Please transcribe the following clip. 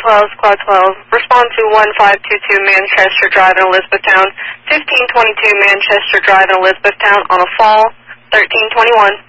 Squad 12. Respond to 1522 Manchester Drive in Elizabethtown, 1522 Manchester Drive in Elizabethtown on a fall, 1321.